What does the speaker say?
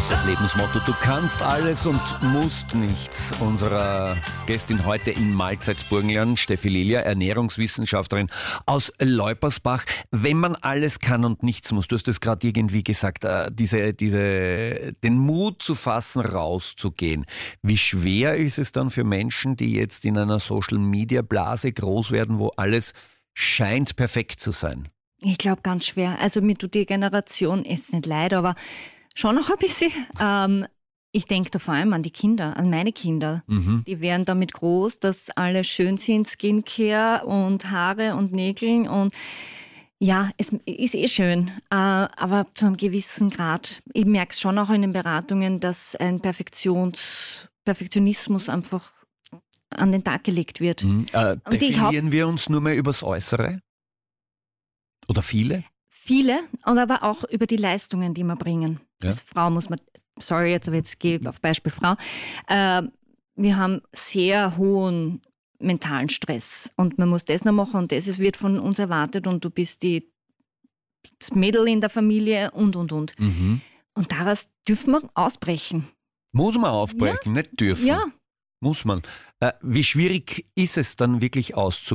Das Lebensmotto, du kannst alles und musst nichts. Unserer Gästin heute in Mahlzeit-Burgenland, Steffi Lilja, Ernährungswissenschaftlerin aus Leupersbach. Wenn man alles kann und nichts muss, du hast es gerade irgendwie gesagt, den Mut zu fassen, rauszugehen. Wie schwer ist es dann für Menschen, die jetzt in einer Social-Media-Blase groß werden, wo alles scheint perfekt zu sein? Ich glaube, ganz schwer. Also mir tut die Generation, ist nicht leid, aber schon noch ein bisschen. Ich denke da vor allem an die Kinder, an meine Kinder. Die werden damit groß, dass alle schön sind, Skincare und Haare und Nägeln. Und ja, es ist eh schön, aber zu einem gewissen Grad. Ich merke es schon auch in den Beratungen, dass ein Perfektionismus einfach an den Tag gelegt wird. Definieren wir uns nur mehr übers Äußere? Oder viele? Viele, und aber auch über die Leistungen, die wir bringen. Ja. Als Frau muss man, jetzt gehe ich auf Beispiel Frau, wir haben sehr hohen mentalen Stress und man muss das noch machen und das wird von uns erwartet und du bist das Mädel in der Familie und. Und daraus dürfen wir ausbrechen. Muss man aufbrechen, nicht dürfen. Ja. Muss man. Wie schwierig ist es dann wirklich auszubrechen?